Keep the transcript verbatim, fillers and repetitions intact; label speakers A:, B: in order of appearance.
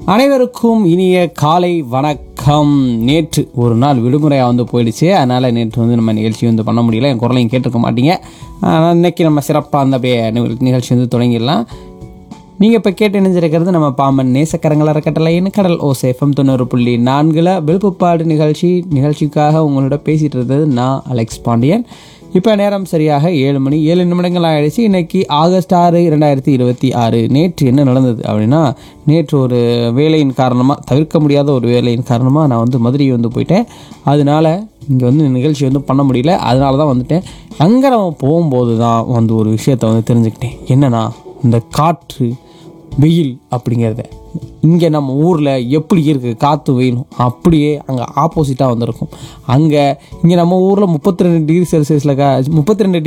A: அனைவருக்கும் இனிய காலை வணக்கம். நேற்று ஒரு நாள் விடுமுறையாக வந்து போயிடுச்சு. அதனால் நேற்று வந்து நம்ம நிகழ்ச்சி வந்து பண்ண முடியல. என் குரலையும் கேட்டிருக்க மாட்டீங்க. ஆனால் இன்றைக்கி நம்ம சிறப்பாக அந்த நிகழ்ச்சி வந்து தொடங்கிடலாம். நீங்கள் இப்போ கேட்டு இணைஞ்சிருக்கிறது நம்ம பாம்பன் நேசக்கரங்கள் அறக்கட்டளையின் கடல் ஓசேஃபம் தொண்ணூறு புள்ளி நான்கில் விழுப்புப்பாடு நிகழ்ச்சி. நிகழ்ச்சிக்காக உங்களோட பேசிகிட்டு இருந்தது நான் அலெக்ஸ் பாண்டியன். இப்போ நேரம் சரியாக ஏழு மணி ஏழு நிமிடங்கள் ஆகிடுச்சு. இன்றைக்கி ஆகஸ்ட் ஆறு இரண்டாயிரத்தி இருபத்தி ஆறு. நேற்று என்ன நடந்தது அப்படின்னா, நேற்று ஒரு வேலையின் காரணமாக, தவிர்க்க முடியாத ஒரு வேலையின் காரணமாக நான் வந்து மதுரை வந்து போயிட்டேன். அதனால் இங்கே வந்து நிகழ்ச்சி வந்து பண்ண முடியல. அதனால தான் வந்துட்டேன். அங்கே நம்ம போகும்போது தான் வந்து ஒரு விஷயத்தை வந்து தெரிஞ்சுக்கிட்டேன். என்னென்னா, இந்த காற்று வெயில் அப்படிங்கிறத இங்கே நம்ம ஊரில் எப்படி இருக்குது, காற்று வெயிலும் அப்படியே அங்கே ஆப்போசிட்டாக வந்துருக்கும். அங்கே இங்கே நம்ம ஊரில் முப்பத்தி ரெண்டு டிகிரி செல்சியஸில் கா முப்பத்தி ரெண்டு